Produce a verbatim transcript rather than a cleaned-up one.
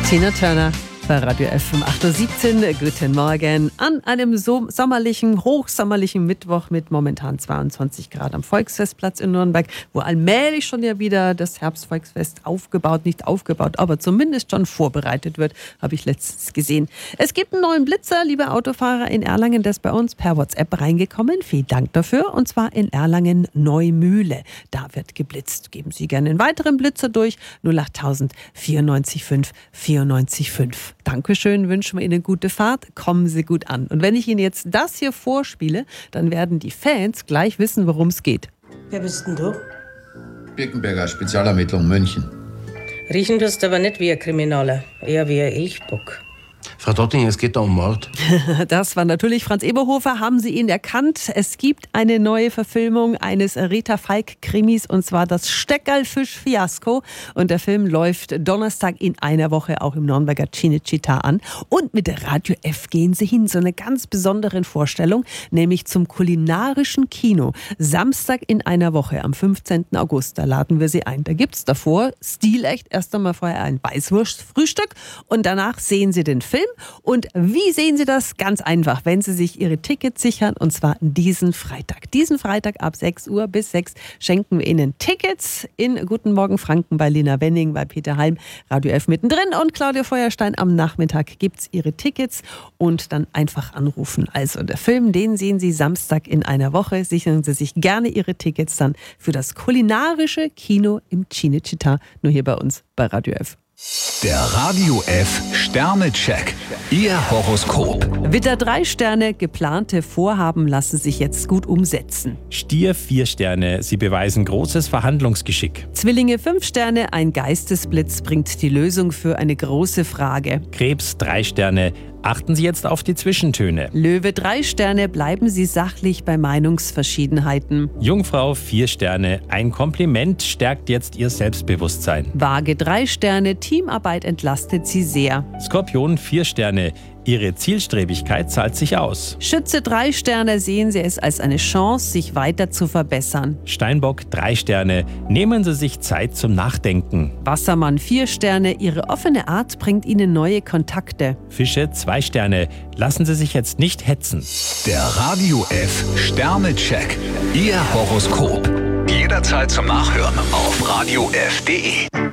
Tina Turner bei Radio F um acht Uhr siebzehn. Guten Morgen an einem so sommerlichen, hochsommerlichen Mittwoch mit momentan zweiundzwanzig Grad am Volksfestplatz in Nürnberg, wo allmählich schon ja wieder das Herbstvolksfest aufgebaut, nicht aufgebaut, aber zumindest schon vorbereitet wird, habe ich letztens gesehen. Es gibt einen neuen Blitzer, liebe Autofahrer in Erlangen, der ist bei uns per WhatsApp reingekommen. Vielen Dank dafür. Und zwar in Erlangen Neumühle. Da wird geblitzt. Geben Sie gerne einen weiteren Blitzer durch. null acht tausend vierundneunzig fünf vierundneunzig fünf. Dankeschön, wünschen wir Ihnen gute Fahrt, kommen Sie gut an. Und wenn ich Ihnen jetzt das hier vorspiele, dann werden die Fans gleich wissen, worum es geht. Wer bist denn du? Birkenberger, Spezialermittlung, München. Riechen tust aber nicht wie ein Krimineller, eher wie ein Elchbock. Frau Dotting, es geht da um Mord. Das war natürlich Franz Eberhofer. Haben Sie ihn erkannt? Es gibt eine neue Verfilmung eines Rita Falk-Krimis, und zwar das Steckerlfisch-Fiasko. Und der Film läuft Donnerstag in einer Woche auch im Nürnberger Cinecittà an. Und mit der Radio F gehen Sie hin zu einer ganz besonderen Vorstellung, nämlich zum kulinarischen Kino. Samstag in einer Woche, am fünfzehnten August, da laden wir Sie ein. Da gibt es davor stilecht erst einmal vorher ein Weißwurstfrühstück und danach sehen Sie den Film. Und wie sehen Sie das? Ganz einfach, wenn Sie sich Ihre Tickets sichern, und zwar diesen Freitag. Diesen Freitag ab sechs Uhr bis sechs schenken wir Ihnen Tickets in Guten Morgen Franken bei Lena Wenning, bei Peter Halm, Radio F mittendrin und Claudia Feuerstein. Am Nachmittag gibt es Ihre Tickets und dann einfach anrufen. Also der Film, den sehen Sie Samstag in einer Woche. Sichern Sie sich gerne Ihre Tickets dann für das kulinarische Kino im Cinecittà, nur hier bei uns bei Radio F. Der Radio F Sternecheck. Ihr Horoskop. Widder drei Sterne, geplante Vorhaben lassen sich jetzt gut umsetzen. Stier vier Sterne, Sie beweisen großes Verhandlungsgeschick. Zwillinge fünf Sterne, ein Geistesblitz bringt die Lösung für eine große Frage. Krebs drei Sterne, achten Sie jetzt auf die Zwischentöne. Löwe drei Sterne, bleiben Sie sachlich bei Meinungsverschiedenheiten. Jungfrau vier Sterne, ein Kompliment stärkt jetzt Ihr Selbstbewusstsein. Waage drei Sterne, Teamarbeit entlastet Sie sehr. Skorpion vier Sterne, Ihre Zielstrebigkeit zahlt sich aus. Schütze drei Sterne, sehen Sie es als eine Chance, sich weiter zu verbessern. Steinbock drei Sterne, nehmen Sie sich Zeit zum Nachdenken. Wassermann vier Sterne, Ihre offene Art bringt Ihnen neue Kontakte. Fische zwei Sterne, lassen Sie sich jetzt nicht hetzen. Der Radio F Sternecheck. Ihr Horoskop. Jederzeit zum Nachhören auf radio f punkt de.